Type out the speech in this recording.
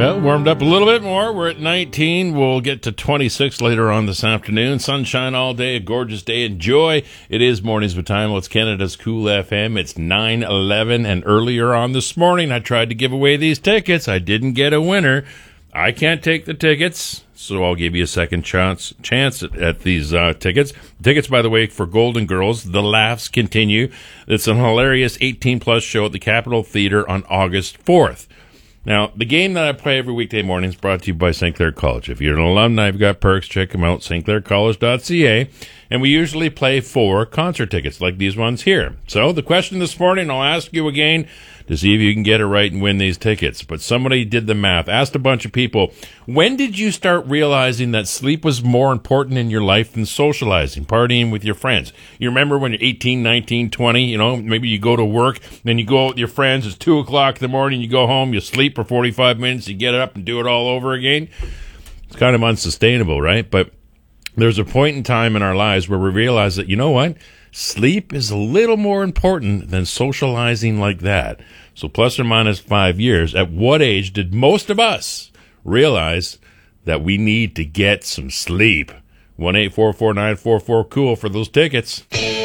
Well, warmed up a little bit more. We're at 19. We'll get to 26 later on this afternoon. Sunshine all day, a gorgeous day. Enjoy. It is Mornings with Time. Well, it's Canada's Cool FM. It's 9:11, and earlier on this morning, I tried to give away these tickets. I didn't get a winner. I can't take the tickets, so I'll give you a second chance at these tickets. Tickets, by the way, for Golden Girls. The Laughs Continue. It's an hilarious 18-plus show at the Capitol Theatre on August 4th. Now, the game that I play every weekday morning is brought to you by St. Clair College. If you're an alumni, you've got perks. Check them out, stclaircollege.ca. And we usually play 4 concert tickets like these ones here. So the question this morning, I'll ask you again to see if you can get it right and win these tickets. But somebody did the math, asked a bunch of people, when did you start realizing that sleep was more important in your life than socializing, partying with your friends? You remember when you're 18, 19, 20, maybe you go to work, then you go out with your friends, it's 2 o'clock in the morning, you go home, you sleep for 45 minutes, you get up and do it all over again. It's kind of unsustainable, right? But there's a point in time in our lives where we realize that, you know what? Sleep is a little more important than socializing like that. So plus or minus 5 years, at what age did most of us realize that we need to get some sleep? 1-844-944-COOL for those tickets.